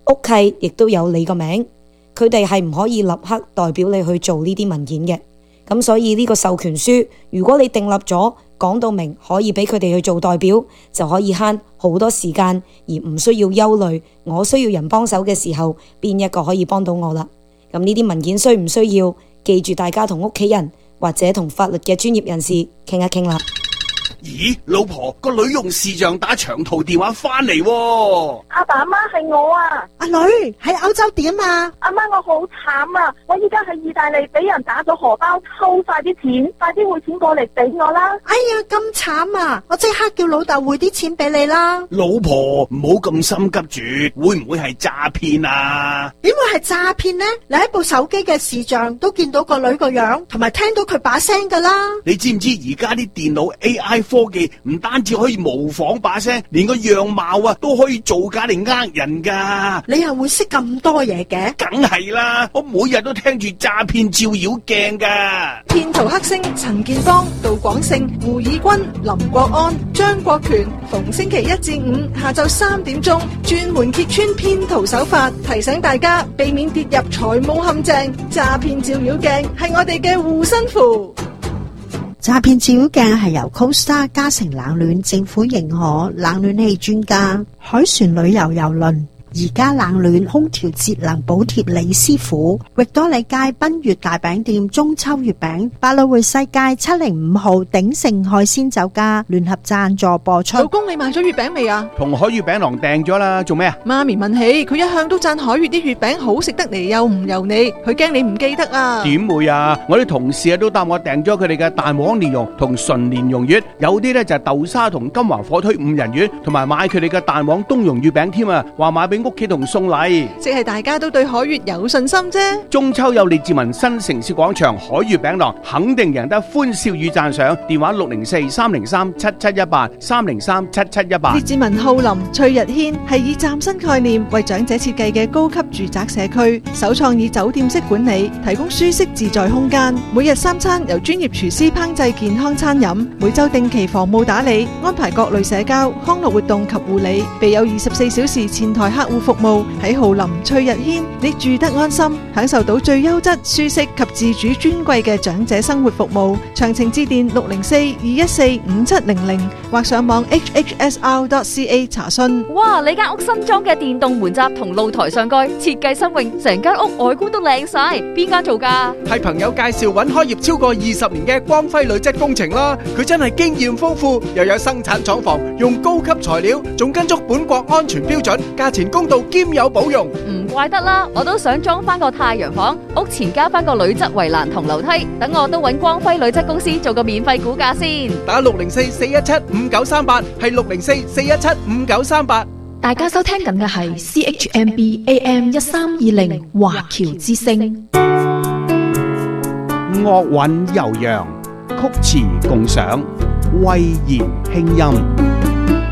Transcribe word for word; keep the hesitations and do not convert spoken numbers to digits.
屋契亦都有你個名，佢哋係唔可以立刻代表你去做呢啲文件嘅。咁所以呢個授權書，如果你訂立咗，講到明可以俾佢哋去做代表，就可以慳好多時間，而唔需要憂慮我需要人幫手嘅時候，邊一個可以幫到我啦。咁呢啲文件需唔需要？記住大家同屋企人或者同法律嘅專業人士傾一傾啦。 咦，老婆，個女用視像打長途電話翻嚟喎。 阿爸阿媽，係我啊。 阿女喺歐洲點啊？ 阿媽，我好慘啊！我依家喺意大利俾人打咗荷包，抽晒啲錢，快啲匯錢過嚟俾我啦！ 哎呀，咁慘啊！我即刻叫老豆匯啲錢俾你啦。 老婆，唔好咁心急住，會唔會係詐騙啊？ 點會係詐騙呢？你喺部手機嘅視像都見到個女個樣，同埋聽到佢把聲噶啦。 你知唔知而家啲電腦 A I 科技唔單止可以模仿把聲，連個樣貌啊都可以造假嚟呃人噶。 你又會識咁多嘢嘅？ 梗係啦，我每日都聽住詐騙照妖鏡噶。 騙徒黑星陳建邦、杜廣勝、胡以軍、林國安、張國權，逢星期一至五下晝三點鐘，專門揭穿騙徒手法，提醒大家避免跌入財務陷阱。詐騙照妖鏡係我哋嘅護身符。 詐騙照妖鏡係由 Costa 嘉誠冷暖政府認可冷暖氣專家海船旅遊郵輪而家冷暖空調節能補貼李師傅，域多利街賓悅大餅店中秋月餅，百老匯世界七零五號鼎盛海鮮酒家聯合贊助播出。 老公，你買咗月餅未啊？ 同海月餅郎訂咗啦，做咩啊？ 媽咪問起，佢一向都讚海月啲月餅好食得嚟，又唔油膩，佢驚你唔記得啊？ 點會啊？我啲同事啊都答我訂咗佢哋嘅蛋黃蓮蓉同純蓮蓉月，有啲咧就係豆沙同金華火腿五仁月，同埋買佢哋嘅蛋黃冬蓉月餅添啊！話買俾屋企同送禮， 即係大家都對海月有信心啫。 中秋有列治文新城市廣場海月餅廊，肯定贏得歡笑與讚賞。電話六零四三零三七七一八三零三七七一八。 列治文浩林翠日軒係以嶄新概念為長者設計嘅高級住宅社區，首創以酒店式管理，提供舒適自在空間。每日三餐由專業廚師烹製健康餐飲，每週定期房務打理，安排各類社交康樂活動及護理，備有二十四小時前台客戶服務。喺浩林翠日軒，你住得安心，享受到最優質、舒適及自主尊貴嘅長者生活服務。詳情致電六零四二一四五七零零或上網 h h s r dot c a 查詢。 哇！你間屋新裝嘅電動門閘同露台上蓋設計新穎，成間屋外觀都靚晒，邊間做㗎？ 係朋友介紹揾開業超過二十年嘅光輝鋁質工程啦，佢真係經驗豐富，又有生產廠房，用高級材料，仲跟足本國安全標準，價錢公道兼有保用。 唔怪得啦，我都想裝翻個太陽房，屋前加翻個鋁質圍欄同樓梯，等我都揾光輝鋁質公司做個免費估價先。 打六零四四一七五九三八，係六零四四一七五九三八。 大家收聽緊嘅係 C H M B A M 一三二零華僑之聲。 樂韻悠揚，曲詞共賞，慧言輕音。